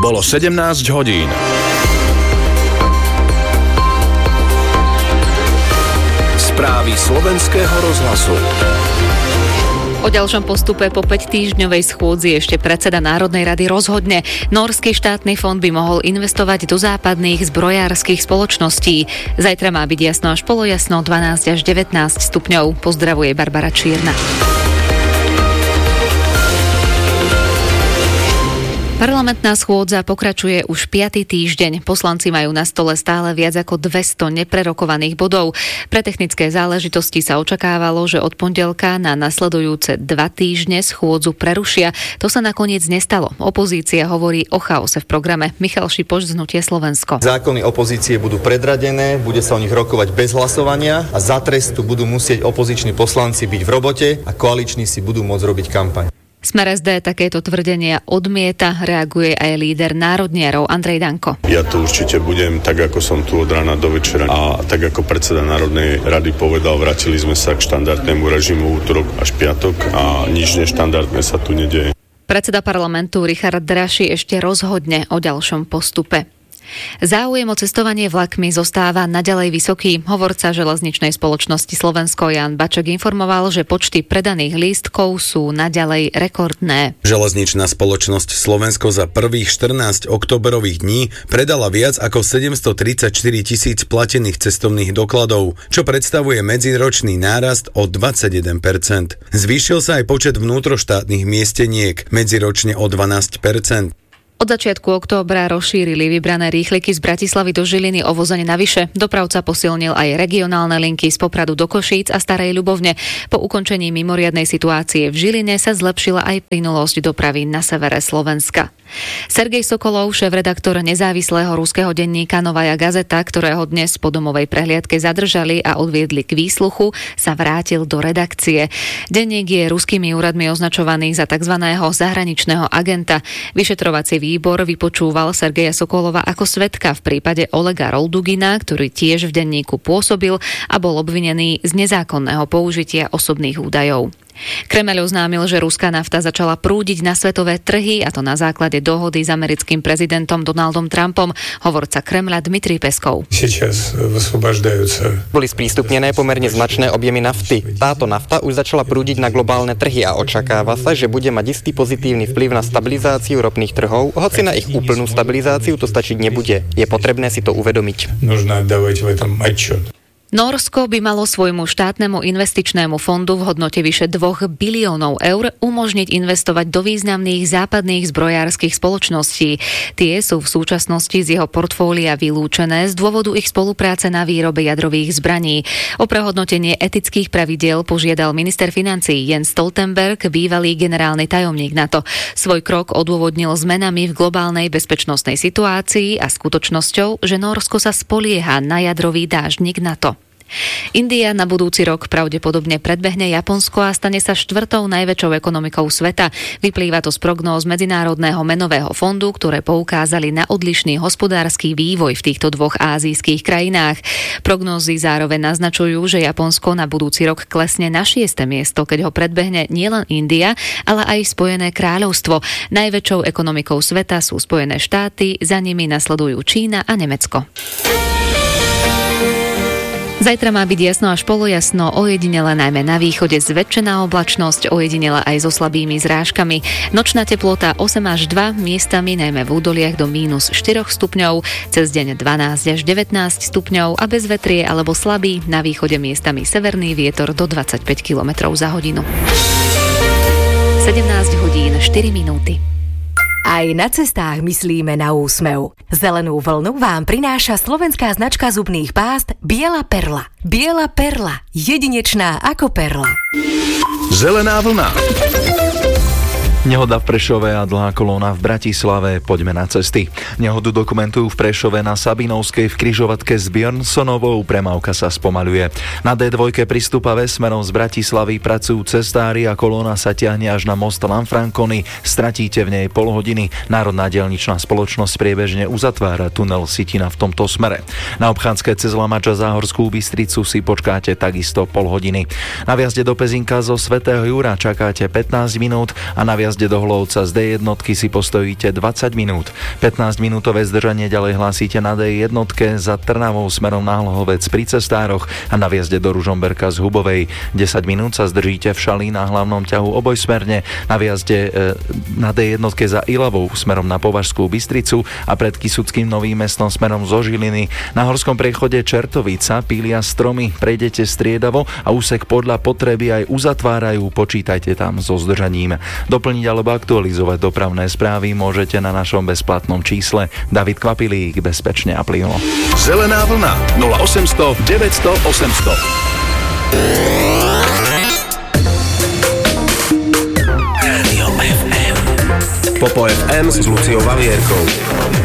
Bolo 17 hodín. Správy Slovenského rozhlasu. O ďalšom postupe po 5-týždňovej schôdzi ešte predseda Národnej rady rozhodne. Nórsky štátny fond by mohol investovať do západných zbrojárskych spoločností. Zajtra má byť jasno až polojasno, 12 až 19 stupňov. Pozdravuje Barbara Čierna. Parlamentná schôdza pokračuje už 5. týždeň. Poslanci majú na stole stále viac ako 200 neprerokovaných bodov. Pre technické záležitosti sa očakávalo, že od pondelka na nasledujúce 2 týždne schôdzu prerušia. To sa nakoniec nestalo. Opozícia hovorí o chaose v programe. Michal Šipoš z Hnutia Slovensko. Zákony opozície budú predradené, bude sa o nich rokovať bez hlasovania a za trestu budú musieť opoziční poslanci byť v robote a koaliční si budú môcť robiť kampaň. Smer SD takéto tvrdenia odmieta, reaguje aj líder národniarov Andrej Danko. Ja tu určite budem, tak ako som tu od rána do večera a tak ako predseda Národnej rady povedal, vrátili sme sa k štandardnému režimu útorok až piatok a nič neštandardné sa tu nedeje. Predseda parlamentu Richard Draši ešte rozhodne o ďalšom postupe. Záujem o cestovanie vlakmi zostáva naďalej vysoký. Hovorca železničnej spoločnosti Slovensko Ján Baček informoval, že počty predaných lístkov sú naďalej rekordné. Železničná spoločnosť Slovensko za prvých 14 októberových dní predala viac ako 734 000 platených cestovných dokladov, čo predstavuje medziročný nárast o 21%. Zvýšil sa aj počet vnútroštátnych miesteniek, medziročne o 12%. Od začiatku októbra rozšírili vybrané rýchliky z Bratislavy do Žiliny o vozenie navyše. Dopravca posilnil aj regionálne linky z Popradu do Košíc a Starej Ľubovne. Po ukončení mimoriadnej situácie v Žiline sa zlepšila aj plynulosť dopravy na severe Slovenska. Sergej Sokolov, šéfredaktor nezávislého ruského denníka Novaja Gazeta, ktorého dnes po domovej prehliadke zadržali a odviedli k výsluchu, sa vrátil do redakcie. Denník je ruskými úradmi označovaný za tzv. Zahraničného agenta. Vyšetrovací výbor vypočúval Sergeja Sokolova ako svedka v prípade Olega Roldugina, ktorý tiež v denníku pôsobil a bol obvinený z nezákonného použitia osobných údajov. Kremeľ oznámil, že ruská nafta začala prúdiť na svetové trhy, a to na základe dohody s americkým prezidentom Donaldom Trumpom. Hovorca Kremľa Dmitrij Peskov. Boli sprístupnené pomerne značné objemy nafty. Táto nafta už začala prúdiť na globálne trhy a očakáva sa, že bude mať istý pozitívny vplyv na stabilizáciu ropných trhov, hoci na ich úplnú stabilizáciu to stačiť nebude. Je potrebné si to uvedomiť. Nórsko by malo svojmu štátnemu investičnému fondu v hodnote vyše 2 biliónov eur umožniť investovať do významných západných zbrojárskych spoločností. Tie sú v súčasnosti z jeho portfólia vylúčené z dôvodu ich spolupráce na výrobe jadrových zbraní. O prehodnotenie etických pravidiel požiadal minister financií Jens Stoltenberg, bývalý generálny tajomník NATO. Svoj krok odôvodnil zmenami v globálnej bezpečnostnej situácii a skutočnosťou, že Nórsko sa spolieha na jadrový dáždnik NATO. India na budúci rok pravdepodobne predbehne Japonsko a stane sa 4. najväčšou ekonomikou sveta. Vyplýva to z prognóz Medzinárodného menového fondu, ktoré poukázali na odlišný hospodársky vývoj v týchto dvoch ázijských krajinách. Prognózy zároveň naznačujú, že Japonsko na budúci rok klesne na 6. miesto, keď ho predbehne nielen India, ale aj Spojené kráľovstvo. Najväčšou ekonomikou sveta sú Spojené štáty, za nimi nasledujú Čína a Nemecko. Zajtra má byť jasno až polojasno, ojedinele najmä na východe zväčšená oblačnosť, ojedinele aj so slabými zrážkami. Nočná teplota 8 až 2, miestami najmä v údoliach do -4 stupňov, cez deň 12 až 19 stupňov a bez vetrie alebo slabý, na východe miestami severný vietor do 25 km za hodinu. 17 hodín 4 minúty. Aj na cestách myslíme na úsmev. Zelenú vlnu vám prináša slovenská značka zubných pást Biela perla. Biela perla. Jedinečná ako perla. Zelená vlna. Nehoda v Prešove a dlhá kolóna v Bratislave. Poďme na cesty. Nehodu dokumentujú v Prešove na Sabinovskej v križovatke s Björnsonovou. Premávka sa spomaľuje. Na D2 pri Stupave smerom z Bratislavy pracujú cestári a kolóna sa ťahne až na most Lanfranconi. Stratíte v nej pol hodiny. Národná diaľničná spoločnosť priebežne uzatvára tunel Sitina v tomto smere. Na obchádzke cez Lamač a Záhorskú Bystricu si počkáte takisto pol hodiny. Na viazde do Pezinka zo Svätého Jura čakáte 15 minút a na viazde výjazde do Hlovca z D1 si postojíte 20 minút. 15-minútové zdržanie ďalej hlásite na D1 za Trnavou smerom na Hlohovec pri cestároch a na výjazde do Ružomberka z Hubovej. 10 minút sa zdržíte v Šalí na hlavnom ťahu obojsmerne, na výjazde na D1 za Ilavou smerom na Považskú Bystricu a pred Kysuckým Novým Mestom smerom zo Žiliny. Na horskom priechode Čertovica pília stromy, prejdete striedavo a úsek podľa potreby aj uzatvárajú, počítajte tam so zdržaním. Doplniť alebo aktualizovať dopravné správy môžete na našom bezplatnom čísle. David Kvapilík, bezpečne a plynulo. Zelená vlna 0800 900 800. Rádio FM. Popo FM s Luciou Valierkou.